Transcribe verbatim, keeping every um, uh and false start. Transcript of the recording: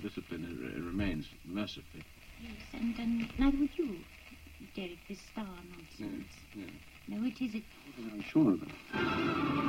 discipline uh, remains, mercifully. Yes, and, and neither would you, Derek, this star nonsense. Yes, yes. No, it isn't. I'm sure of it.